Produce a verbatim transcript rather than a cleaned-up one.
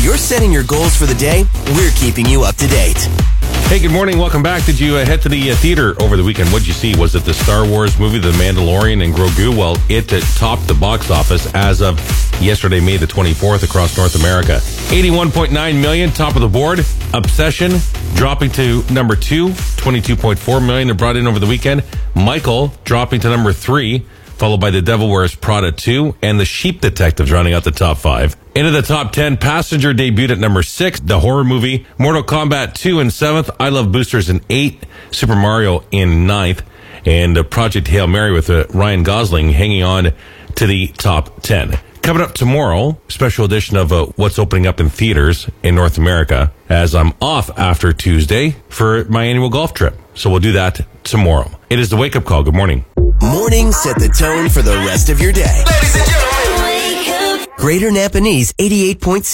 you're setting your goals for the day, we're keeping you up to date. Hey, good morning. Welcome back. Did you uh, head to the uh, theater over the weekend? What'd you see? Was it the Star Wars movie, The Mandalorian and Grogu? Well, it uh, topped the box office as of yesterday, May the twenty-fourth, across North America. eighty-one point nine million, top of the board. Obsession dropping to number two, twenty-two point four million. It brought in over the weekend. Michael dropping to number three, followed by The Devil Wears Prada two, and The Sheep Detectives rounding out the top five. Into the top ten, Passenger debuted at number six, the horror movie. Mortal Kombat two in seventh, I Love Boosters in eighth, Super Mario in ninth, and uh, Project Hail Mary with uh, Ryan Gosling hanging on to the top ten. Coming up tomorrow, special edition of uh, what's opening up in theaters in North America, as I'm off after Tuesday for my annual golf trip. So we'll do that tomorrow. It is the Wake Up Call. Good morning. Mornings set the tone for the rest of your day. Ladies and gentlemen. Greater Napanese eighty-eight point six.